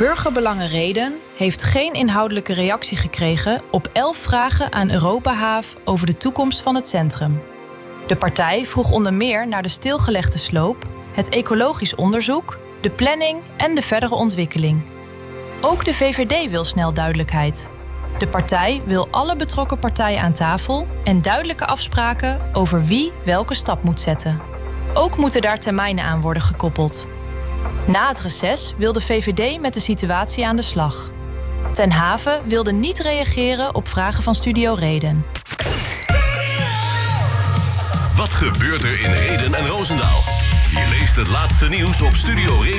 Burgerbelangen Rheden heeft geen inhoudelijke reactie gekregen op 11 vragen aan Europahaaf over de toekomst van het centrum. De partij vroeg onder meer naar de stilgelegde sloop, het ecologisch onderzoek, de planning en de verdere ontwikkeling. Ook de VVD wil snel duidelijkheid. De partij wil alle betrokken partijen aan tafel en duidelijke afspraken over wie welke stap moet zetten. Ook moeten daar termijnen aan worden gekoppeld. Na het reces wil de VVD met de situatie aan de slag. Ten Haven wilde niet reageren op vragen van Studio Reden. Wat gebeurt er in Rheden en Roosendaal? Je leest het laatste nieuws op Studio Reden.